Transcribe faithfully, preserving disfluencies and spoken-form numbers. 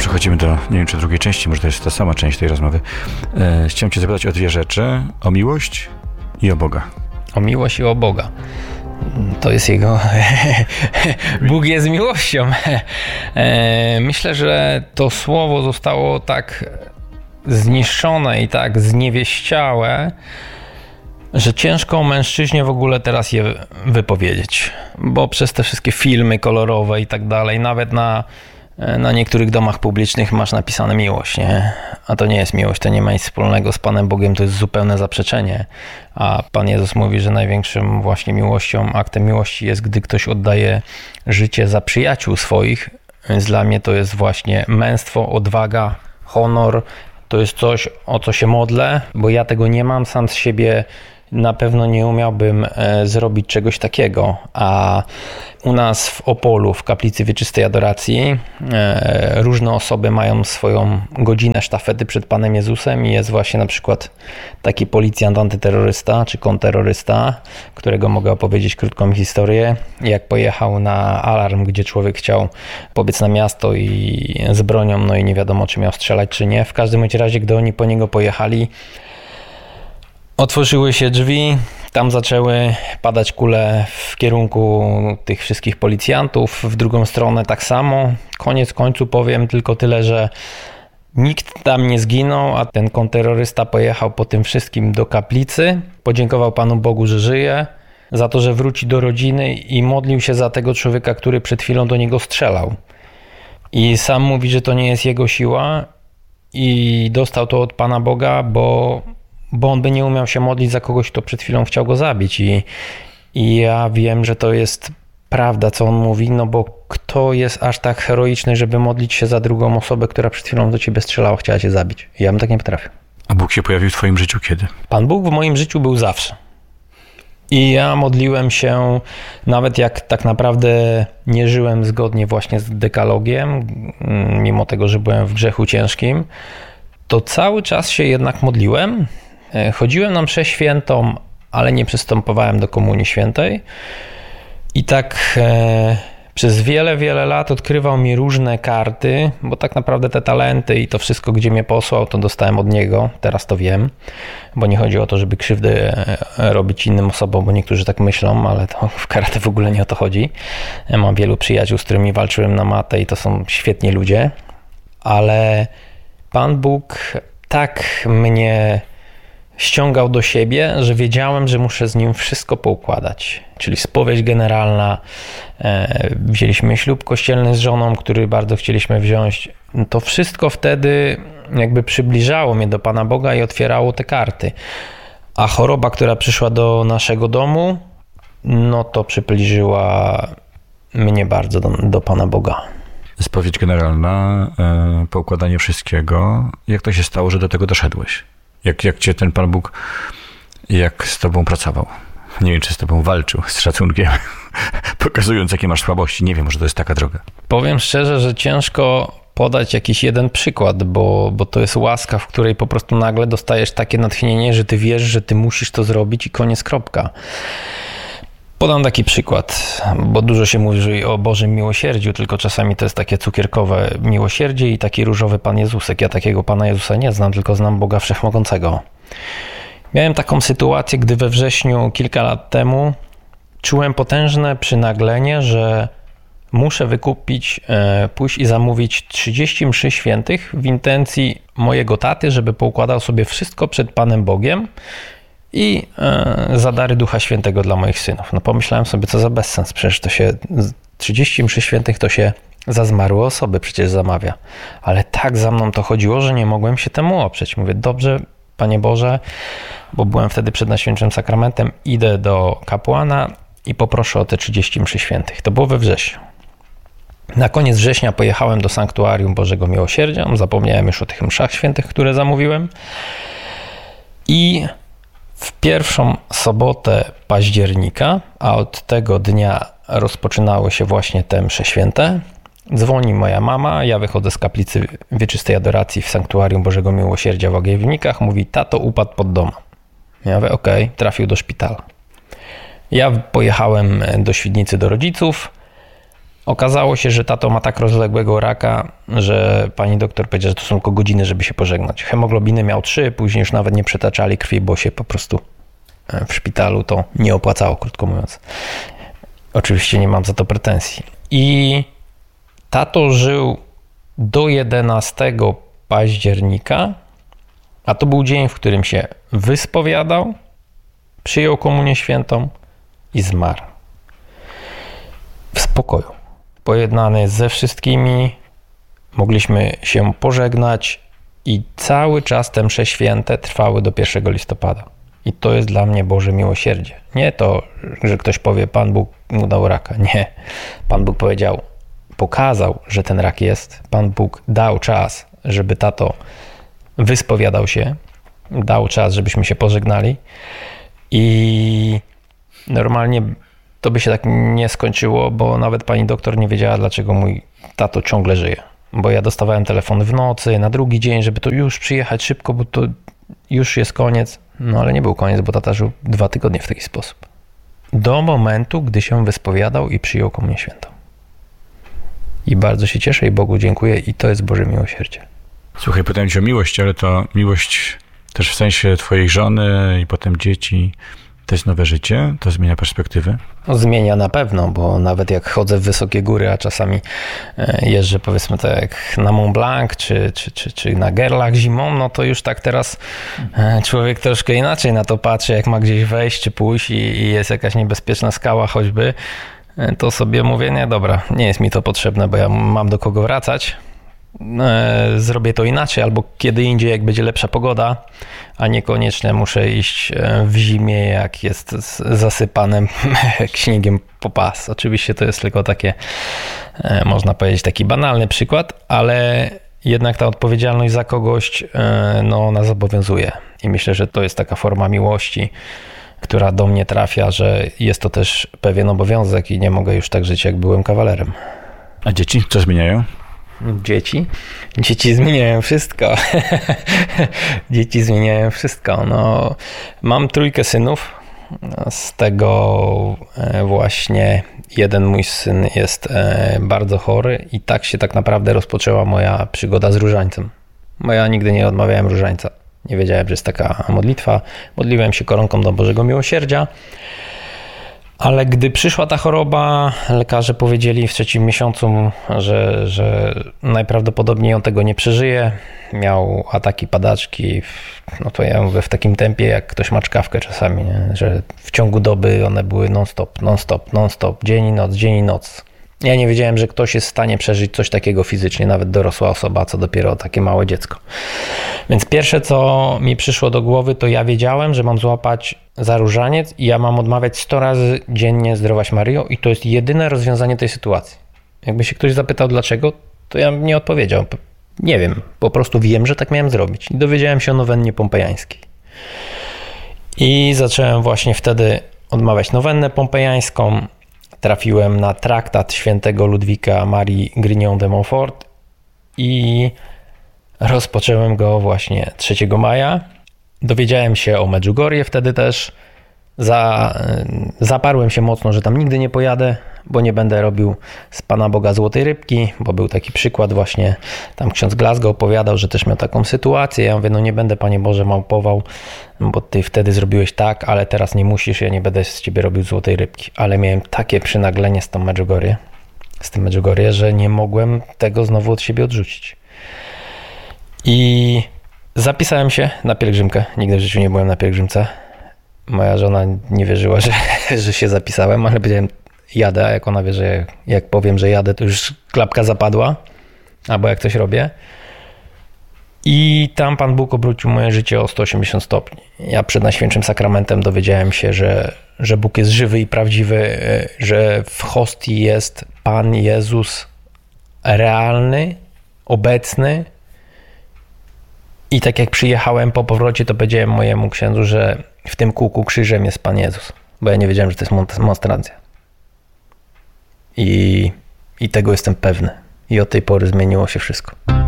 przechodzimy do, nie wiem czy drugiej części, może to jest ta sama część tej rozmowy. E, chciałem cię zapytać o dwie rzeczy. O miłość i o Boga. O miłość i o Boga. To jest jego... Bóg jest miłością. E, myślę, że to słowo zostało tak zniszczone i tak zniewieściałe, że ciężko mężczyźnie w ogóle teraz je wypowiedzieć. Bo przez te wszystkie filmy kolorowe i tak dalej, nawet na Na niektórych domach publicznych masz napisane miłość, nie? A to nie jest miłość, to nie ma nic wspólnego z Panem Bogiem, to jest zupełne zaprzeczenie. A Pan Jezus mówi, że największym właśnie miłością, aktem miłości jest, gdy ktoś oddaje życie za przyjaciół swoich. Więc dla mnie to jest właśnie męstwo, odwaga, honor. To jest coś, o co się modlę, bo ja tego nie mam sam z siebie. Na pewno nie umiałbym e, zrobić czegoś takiego, a u nas w Opolu, w Kaplicy Wieczystej Adoracji, e, różne osoby mają swoją godzinę sztafety przed Panem Jezusem i jest właśnie na przykład taki policjant antyterrorysta czy konterrorysta, którego mogę opowiedzieć krótką historię, jak pojechał na alarm, gdzie człowiek chciał pobiec na miasto i z bronią, no i nie wiadomo czy miał strzelać czy nie. W każdym razie, gdy oni po niego pojechali, otworzyły się drzwi, tam zaczęły padać kule w kierunku tych wszystkich policjantów, w drugą stronę tak samo. Koniec końców powiem tylko tyle, że nikt tam nie zginął, a ten konterrorysta pojechał po tym wszystkim do kaplicy, podziękował Panu Bogu, że żyje, za to, że wróci do rodziny i modlił się za tego człowieka, który przed chwilą do niego strzelał. I sam mówi, że to nie jest jego siła i dostał to od Pana Boga, bo bo on by nie umiał się modlić za kogoś, kto przed chwilą chciał go zabić. I, i ja wiem, że to jest prawda, co on mówi, no bo kto jest aż tak heroiczny, żeby modlić się za drugą osobę, która przed chwilą do ciebie strzelała, chciała cię zabić. Ja bym tak nie potrafił. A Bóg się pojawił w twoim życiu kiedy? Pan Bóg w moim życiu był zawsze. I ja modliłem się, nawet jak tak naprawdę nie żyłem zgodnie właśnie z dekalogiem, mimo tego, że byłem w grzechu ciężkim, to cały czas się jednak modliłem. Chodziłem na mszę świętą, ale nie przystępowałem do Komunii Świętej. I tak e, przez wiele, wiele lat odkrywał mi różne karty, bo tak naprawdę te talenty i to wszystko, gdzie mnie posłał, to dostałem od niego. Teraz to wiem, bo nie chodzi o to, żeby krzywdy robić innym osobom, bo niektórzy tak myślą, ale to w karate w ogóle nie o to chodzi. Ja mam wielu przyjaciół, z którymi walczyłem na matę i to są świetni ludzie, ale Pan Bóg tak mnie ściągał do siebie, że wiedziałem, że muszę z nim wszystko poukładać. Czyli spowiedź generalna, wzięliśmy ślub kościelny z żoną, który bardzo chcieliśmy wziąć. To wszystko wtedy jakby przybliżało mnie do Pana Boga i otwierało te karty. A choroba, która przyszła do naszego domu, no to przybliżyła mnie bardzo do, do Pana Boga. Spowiedź generalna, e, poukładanie wszystkiego. Jak to się stało, że do tego doszedłeś? Jak, jak cię ten Pan Bóg, jak z tobą pracował? Nie wiem, czy z tobą walczył z szacunkiem, pokazując, jakie masz słabości. Nie wiem, może to jest taka droga. Powiem szczerze, że ciężko podać jakiś jeden przykład, bo, bo to jest łaska, w której po prostu nagle dostajesz takie natchnienie, że ty wiesz, że ty musisz to zrobić i koniec, kropka. Podam taki przykład, bo dużo się mówi o Bożym miłosierdziu, tylko czasami to jest takie cukierkowe miłosierdzie i taki różowy Pan Jezusek. Ja takiego Pana Jezusa nie znam, tylko znam Boga Wszechmogącego. Miałem taką sytuację, gdy we wrześniu kilka lat temu czułem potężne przynaglenie, że muszę wykupić, pójść i zamówić trzydzieści mszy świętych w intencji mojego taty, żeby poukładał sobie wszystko przed Panem Bogiem i za dary Ducha Świętego dla moich synów. No pomyślałem sobie, co za bezsens, przecież to się trzydzieści mszy świętych to się za zmarłe osoby przecież zamawia. Ale tak za mną to chodziło, że nie mogłem się temu oprzeć. Mówię, dobrze, Panie Boże, bo byłem wtedy przed Najświętszym Sakramentem, idę do kapłana i poproszę o te trzydzieści mszy świętych. To było we wrześniu. Na koniec września pojechałem do Sanktuarium Bożego Miłosierdzia. Zapomniałem już o tych mszach świętych, które zamówiłem. I w pierwszą sobotę października, a od tego dnia rozpoczynały się właśnie te msze święte, dzwoni moja mama, ja wychodzę z Kaplicy Wieczystej Adoracji w Sanktuarium Bożego Miłosierdzia w Łagiewnikach, mówi, tato upadł pod dom. Ja mówię, okej, okay, trafił do szpitala. Ja pojechałem do Świdnicy do rodziców, Okazało się, że tato ma tak rozległego raka, że pani doktor powiedziała, że to są tylko godziny, żeby się pożegnać. Hemoglobiny miał trzy, później już nawet nie przetaczali krwi, bo się po prostu w szpitalu to nie opłacało, krótko mówiąc. Oczywiście nie mam za to pretensji. I tato żył do jedenastego października, a to był dzień, w którym się wyspowiadał, przyjął komunię świętą i zmarł. W spokoju. Pojednany ze wszystkimi, mogliśmy się pożegnać i cały czas te msze święte trwały do pierwszego listopada. I to jest dla mnie Boże miłosierdzie. Nie to, że ktoś powie, Pan Bóg mu dał raka. Nie. Pan Bóg powiedział, pokazał, że ten rak jest. Pan Bóg dał czas, żeby tato wyspowiadał się. Dał czas, żebyśmy się pożegnali. I normalnie to by się tak nie skończyło, bo nawet pani doktor nie wiedziała, dlaczego mój tato ciągle żyje. Bo ja dostawałem telefon w nocy, na drugi dzień, żeby to już przyjechać szybko, bo to już jest koniec. No ale nie był koniec, bo tata żył dwa tygodnie w taki sposób. Do momentu, gdy się wyspowiadał i przyjął komunię świętą. I bardzo się cieszę i Bogu dziękuję i to jest Boże miłosierdzie. Słuchaj, pytałem cię o miłość, ale to miłość też w sensie twojej żony i potem dzieci. To jest nowe życie? To zmienia perspektywy? No, zmienia na pewno, bo nawet jak chodzę w wysokie góry, a czasami jeżdżę powiedzmy tak jak na Mont Blanc czy, czy, czy, czy na Gerlach zimą, no to już tak teraz człowiek troszkę inaczej na to patrzy, jak ma gdzieś wejść czy pójść i, i jest jakaś niebezpieczna skała choćby, to sobie mówię, nie dobra, nie jest mi to potrzebne, bo ja mam do kogo wracać. Zrobię to inaczej, albo kiedy indziej, jak będzie lepsza pogoda, a niekoniecznie muszę iść w zimie, jak jest zasypane śniegiem po pas. Oczywiście to jest tylko takie, można powiedzieć, taki banalny przykład, ale jednak ta odpowiedzialność za kogoś, no, nas obowiązuje. I myślę, że to jest taka forma miłości, która do mnie trafia, że jest to też pewien obowiązek i nie mogę już tak żyć, jak byłem kawalerem. A dzieci co zmieniają? Dzieci? Dzieci zmieniają wszystko. Dzieci zmieniają wszystko. No, mam trójkę synów. Z tego właśnie jeden mój syn jest bardzo chory i tak się tak naprawdę rozpoczęła moja przygoda z różańcem. Bo ja nigdy nie odmawiałem różańca. Nie wiedziałem, że jest taka modlitwa. Modliłem się koronką do Bożego Miłosierdzia. Ale gdy przyszła ta choroba, lekarze powiedzieli w trzecim miesiącu, że, że najprawdopodobniej on tego nie przeżyje. Miał ataki padaczki, no to ja mówię w takim tempie, jak ktoś ma czkawkę czasami, nie? Że w ciągu doby one były non-stop, non-stop, non-stop, dzień i noc, dzień i noc. Ja nie wiedziałem, że ktoś jest w stanie przeżyć coś takiego fizycznie, nawet dorosła osoba, co dopiero takie małe dziecko. Więc pierwsze, co mi przyszło do głowy, to ja wiedziałem, że mam złapać za różaniec i ja mam odmawiać sto razy dziennie Zdrowaś Maryjo i to jest jedyne rozwiązanie tej sytuacji. Jakby się ktoś zapytał dlaczego, to ja bym nie odpowiedział. Nie wiem, po prostu wiem, że tak miałem zrobić. I dowiedziałem się o nowennie pompejańskiej. I zacząłem właśnie wtedy odmawiać nowennę pompejańską. Trafiłem na traktat świętego Ludwika Marii Grignon de Montfort i rozpocząłem go właśnie trzeciego maja. Dowiedziałem się o Medjugorje wtedy też. Za, zaparłem się mocno, że tam nigdy nie pojadę, bo nie będę robił z Pana Boga złotej rybki, bo był taki przykład właśnie, tam ksiądz Glasgow opowiadał, że też miał taką sytuację. Ja mówię, no nie będę, Panie Boże, małpował, bo Ty wtedy zrobiłeś tak, ale teraz nie musisz, ja nie będę z Ciebie robił złotej rybki. Ale miałem takie przynaglenie z tą Medjugorje, z tym Medjugorje, że nie mogłem tego znowu od siebie odrzucić. I zapisałem się na pielgrzymkę. Nigdy w życiu nie byłem na pielgrzymce. Moja żona nie wierzyła, że, że się zapisałem, ale powiedziałem, jadę, a jak ona wie, że jak powiem, że jadę, to już klapka zapadła, albo jak coś robię. I tam Pan Bóg obrócił moje życie o sto osiemdziesiąt stopni. Ja przed Najświętszym Sakramentem dowiedziałem się, że, że Bóg jest żywy i prawdziwy, że w hostii jest Pan Jezus realny, obecny. I tak jak przyjechałem po powrocie, to powiedziałem mojemu księdzu, że w tym kółku krzyżem jest Pan Jezus. Bo ja nie wiedziałem, że to jest monstrancja. I, I tego jestem pewny. I od tej pory zmieniło się wszystko.